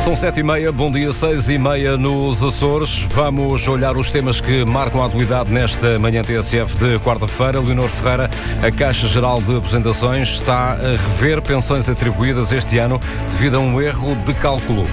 São 7h30, bom dia, 6h30 nos Açores. Vamos olhar os temas que marcam a atualidade nesta manhã TSF de quarta-feira. Leonor Ferreira, a Caixa Geral de Aposentações está a rever pensões atribuídas este ano devido a um erro de cálculo.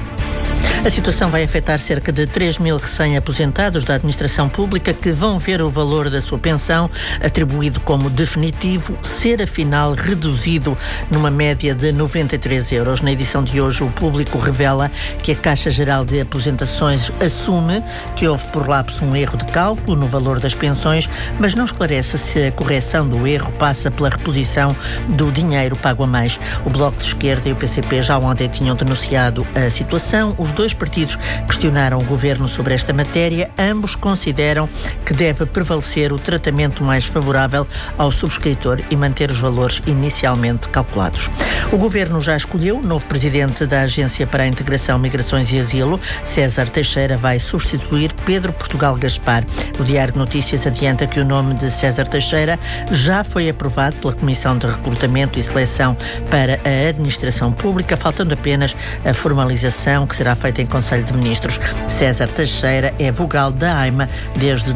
A situação vai afetar cerca de 3 mil recém-aposentados da administração pública que vão ver o valor da sua pensão, atribuído como definitivo, ser afinal reduzido numa média de 93 euros. Na edição de hoje, o Público revela que a Caixa Geral de Aposentações assume que houve por lapso um erro de cálculo no valor das pensões, mas não esclarece se a correção do erro passa pela reposição do dinheiro pago a mais. O Bloco de Esquerda e o PCP já ontem tinham denunciado a situação. Os dois partidos questionaram o governo sobre esta matéria. Ambos consideram que deve prevalecer o tratamento mais favorável ao subscritor e manter os valores inicialmente calculados. O governo já escolheu o novo presidente da Agência para a Integração, Migrações e Asilo. César Teixeira vai substituir Pedro Portugal Gaspar. O Diário de Notícias adianta que o nome de César Teixeira já foi aprovado pela Comissão de Recrutamento e Seleção para a Administração Pública, faltando apenas a formalização, que será feita em Conselho de Ministros. César Teixeira é vogal da AIMA desde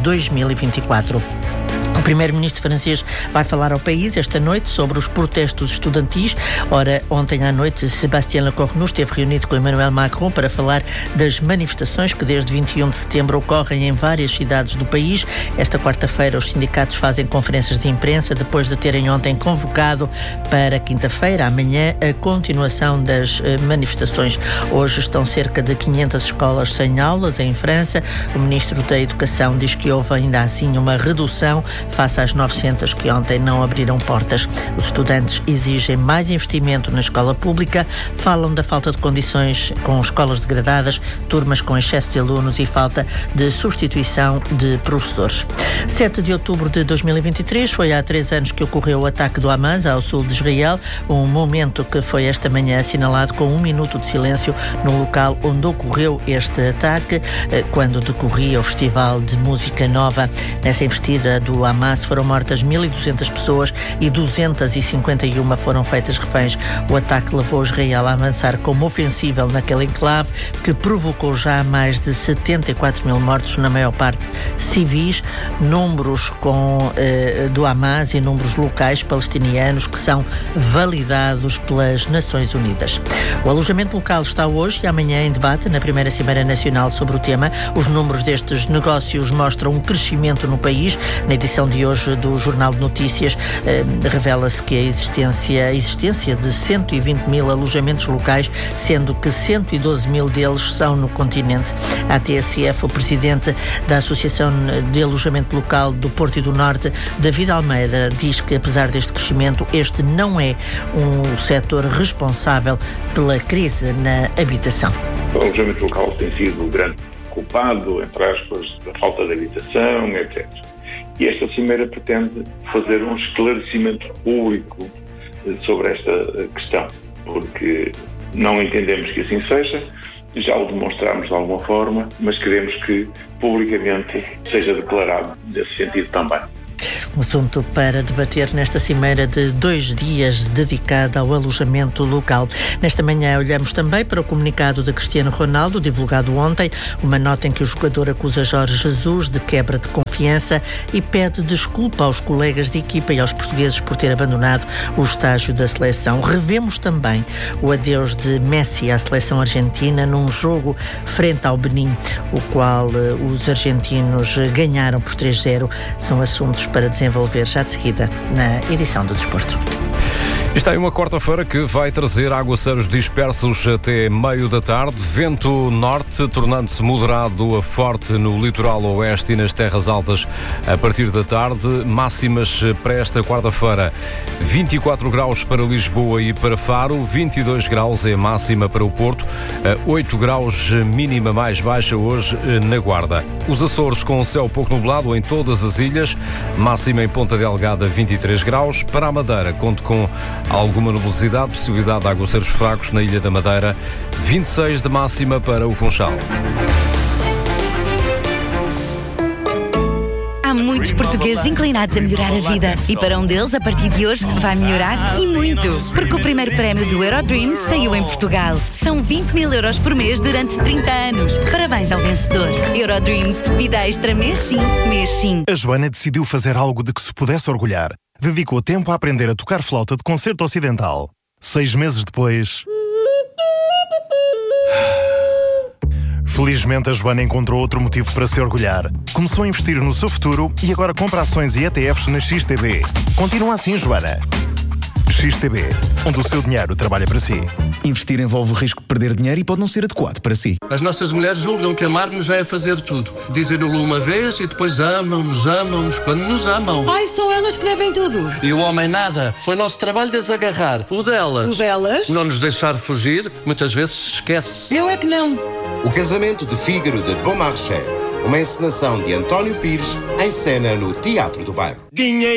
2024. O primeiro-ministro francês vai falar ao país esta noite sobre os protestos estudantis. Ora, ontem à noite, Sébastien Lecornu esteve reunido com Emmanuel Macron para falar das manifestações que desde 21 de setembro ocorrem em várias cidades do país. Esta quarta-feira os sindicatos fazem conferências de imprensa depois de terem ontem convocado para quinta-feira, amanhã, a continuação das manifestações. Hoje estão cerca de 500 escolas sem aulas em França. O ministro da Educação diz que houve ainda assim uma redução face às 900 que ontem não abriram portas. Os estudantes exigem mais investimento na escola pública, falam da falta de condições com escolas degradadas, turmas com excesso de alunos e falta de substituição de professores. 7 de outubro de 2023 foi há 3 anos que ocorreu o ataque do Hamas ao sul de Israel, um momento que foi esta manhã assinalado com 1 minuto de silêncio no local onde ocorreu este ataque, quando decorria o Festival de Música Nova. Nessa investida do Hamas foram mortas 1.200 pessoas e 251 foram feitas reféns. O ataque levou Israel a avançar como ofensiva naquele enclave que provocou já mais de 74 mil mortos, na maior parte civis, números do Hamas e números locais palestinianos que são validados pelas Nações Unidas. O alojamento local está hoje e amanhã em debate na primeira Cimeira Nacional sobre o tema. Os números destes negócios mostram um crescimento no país. Na edição de hoje do Jornal de Notícias revela-se que a existência de 120 mil alojamentos locais, sendo que 112 mil deles são no continente. A TSF, o presidente da Associação de Alojamento Local do Porto e do Norte, David Almeida, diz que apesar deste crescimento, este não é um setor responsável pela crise na habitação. O alojamento local tem sido o grande culpado, entre aspas, da falta de habitação, etc. E esta cimeira pretende fazer um esclarecimento público sobre esta questão, porque não entendemos que assim seja, já o demonstramos de alguma forma, mas queremos que publicamente seja declarado nesse sentido também. Um assunto para debater nesta cimeira de 2 dias dedicada ao alojamento local. Nesta manhã olhamos também para o comunicado de Cristiano Ronaldo, divulgado ontem, uma nota em que o jogador acusa Jorge Jesus de quebra de confiança e pede desculpa aos colegas de equipa e aos portugueses por ter abandonado o estágio da seleção. Revemos também o adeus de Messi à seleção argentina num jogo frente ao Benin, o qual os argentinos ganharam por 3-0. São assuntos para desenvolver já de seguida na edição do Desporto. Está aí uma quarta-feira que vai trazer aguaceiros dispersos até meio da tarde, vento norte tornando-se moderado a forte no litoral oeste e nas terras altas a partir da tarde. Máximas para esta quarta-feira: 24 graus para Lisboa e para Faro, 22 graus é a máxima para o Porto, 8 graus mínima mais baixa hoje na Guarda. Os Açores com céu pouco nublado em todas as ilhas, máxima em Ponta Delgada 23 graus. Para a Madeira, conto com alguma nubosidade, possibilidade de aguaceiros fracos na Ilha da Madeira, 26 de máxima para o Funchal. muitos portugueses inclinados a melhorar a vida. E para um deles, a partir de hoje, vai melhorar e muito. Porque o primeiro prémio do Eurodreams saiu em Portugal. São 20 mil euros por mês durante 30 anos. Parabéns ao vencedor. Eurodreams, vida extra mês sim, mês sim. A Joana decidiu fazer algo de que se pudesse orgulhar. Dedicou tempo a aprender a tocar flauta de concerto ocidental. 6 meses depois... Felizmente, a Joana encontrou outro motivo para se orgulhar. Começou a investir no seu futuro e agora compra ações e ETFs na XTB. Continua assim, Joana. XTB, onde o seu dinheiro trabalha para si. Investir envolve o risco de perder dinheiro e pode não ser adequado para si. As nossas mulheres julgam que amar-nos é fazer tudo. Dizem-no uma vez e depois amam-nos quando nos amam. Ai, são elas que devem tudo. E o homem nada. Foi nosso trabalho desagarrar. O delas. O delas? Não nos deixar fugir, muitas vezes se esquece. Eu é que não. O Casamento de Fígaro de Beaumarchais. Uma encenação de António Pires, em cena no Teatro do Bairro.